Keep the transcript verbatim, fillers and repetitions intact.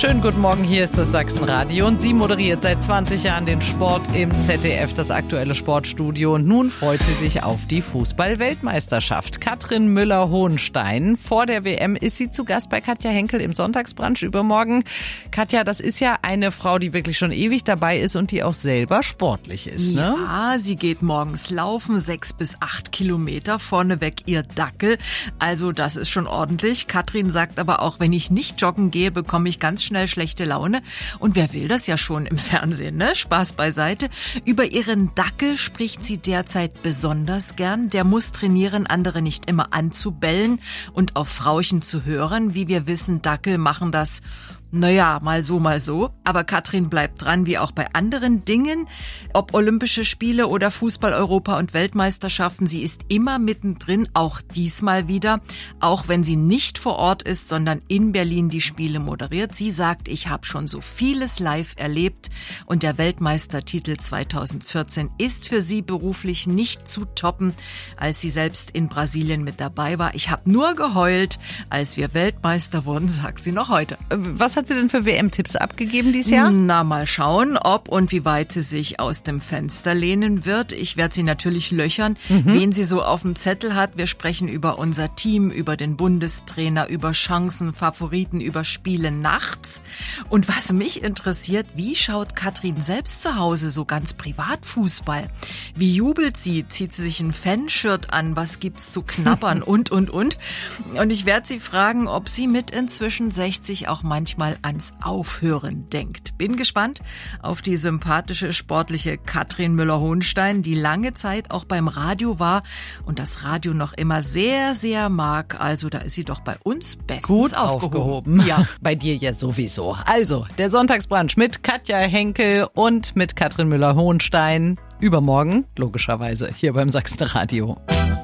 Schönen guten Morgen, hier ist das Sachsenradio und sie moderiert seit zwanzig Jahren den Sport im Z D F, das aktuelle Sportstudio. Und nun freut sie sich auf die Fußball-Weltmeisterschaft. Katrin Müller-Hohenstein. Vor der W M ist sie zu Gast bei Katja Henkel im Sonntagsbrunch übermorgen. Katja, das ist ja eine Frau, die wirklich schon ewig dabei ist und die auch selber sportlich ist, ne? Ja, sie geht morgens laufen, sechs bis acht Kilometer, vorneweg ihr Dackel. Also das ist schon ordentlich. Katrin sagt aber auch, wenn ich nicht joggen gehe, bekomme ich ganz schnell schlechte Laune. Und wer will das ja schon im Fernsehen, ne? Spaß beiseite. Über ihren Dackel spricht sie derzeit besonders gern. Der muss trainieren, andere nicht immer anzubellen und auf Frauchen zu hören. Wie wir wissen, Dackel machen das, naja, mal so, mal so. Aber Katrin bleibt dran, wie auch bei anderen Dingen. Ob Olympische Spiele oder Fußball, Europa und Weltmeisterschaften, sie ist immer mittendrin, auch diesmal wieder. Auch wenn sie nicht vor Ort ist, sondern in Berlin die Spiele moderiert. Sie sagt, ich habe schon so vieles live erlebt und der Weltmeistertitel zweitausendvierzehn ist für sie beruflich nicht zu toppen, als sie selbst in Brasilien mit dabei war. Ich habe nur geheult, als wir Weltmeister wurden, sagt sie noch heute. Was hat sie denn für W M-Tipps abgegeben dieses Jahr? Na, mal schauen, ob und wie weit sie sich aus dem Fenster lehnen wird. Ich werde sie natürlich löchern, mhm. wen sie so auf dem Zettel hat. Wir sprechen über unser Team, über den Bundestrainer, über Chancen, Favoriten, über Spiele nachts. Und was mich interessiert, wie schaut Katrin selbst zu Hause so ganz privat Fußball? Wie jubelt sie? Zieht sie sich ein Fanshirt an? Was gibt's zu knabbern? und, und, und. Und ich werde sie fragen, ob sie mit inzwischen sechzig auch manchmal ans Aufhören denkt. Bin gespannt auf die sympathische, sportliche Katrin Müller-Hohenstein, die lange Zeit auch beim Radio war und das Radio noch immer sehr, sehr mag. Also da ist sie doch bei uns bestens gut aufgehoben. aufgehoben. Ja, bei dir ja sowieso. Also, der Sonntagsbrunch mit Katja Henkel und mit Katrin Müller-Hohenstein. Übermorgen, logischerweise, hier beim Sachsenradio.